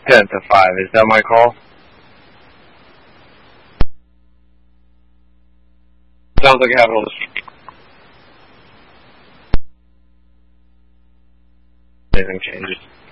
10 to 5. Is that my call? Sounds like I have all this. Anything changes.